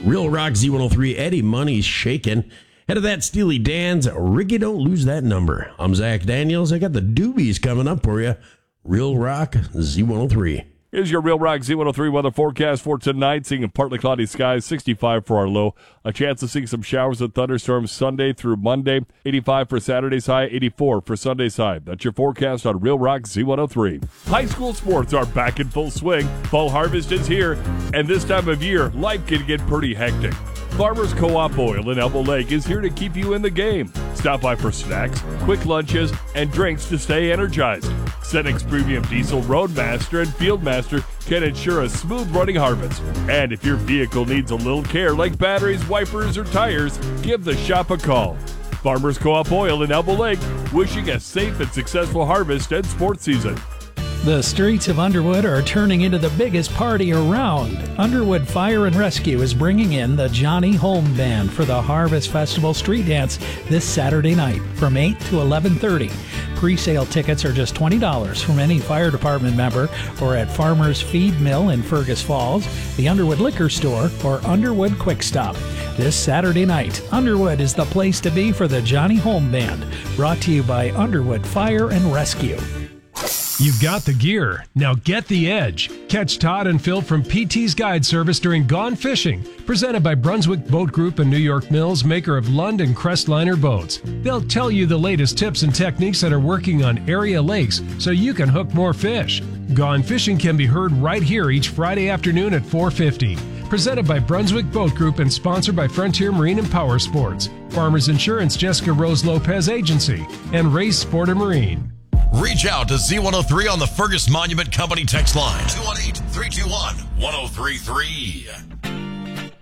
Real Rock Z103, Eddie Money's shaking. Head of that, Steely Dan's Ricky Don't Lose That Number. I'm Zach Daniels. I got the doobies coming up for you. Real Rock Z103. Here's your Real Rock Z103 weather forecast for tonight. Seeing partly cloudy skies, 65 for our low. A chance of seeing some showers and thunderstorms Sunday through Monday. 85 for Saturday's high, 84 for Sunday's high. That's your forecast on Real Rock Z103. High school sports are back in full swing. Fall harvest is here, and this time of year, life can get pretty hectic. Farmers Co-op Oil in Elbow Lake is here to keep you in the game. Stop by for snacks, quick lunches, and drinks to stay energized. Cenex Premium Diesel Roadmaster and Fieldmaster can ensure a smooth running harvest. And if your vehicle needs a little care like batteries, wipers, or tires, give the shop a call. Farmers Co-op Oil in Elbow Lake, wishing a safe and successful harvest and sports season. The streets of Underwood are turning into the biggest party around. Underwood Fire and Rescue is bringing in the Johnny Home Band for the Harvest Festival Street Dance this Saturday night from 8 to 11:30. Pre-sale tickets are just $20 from any fire department member or at Farmers Feed Mill in Fergus Falls, the Underwood Liquor Store, or Underwood Quick Stop. This Saturday night, Underwood is the place to be for the Johnny Home Band, brought to you by Underwood Fire and Rescue. You've got the gear. Now get the edge. Catch Todd and Phil from PT's Guide Service during Gone Fishing, presented by Brunswick Boat Group and New York Mills, maker of Lund and Crestliner boats. They'll tell you the latest tips and techniques that are working on area lakes so you can hook more fish. Gone Fishing can be heard right here each Friday afternoon at 4:50. Presented by Brunswick Boat Group and sponsored by Frontier Marine and Power Sports, Farmers Insurance, Jessica Rose Lopez Agency, and Race Sport and Marine. Reach out to Z103 on the Fergus Monument Company text line, 218-321-1033.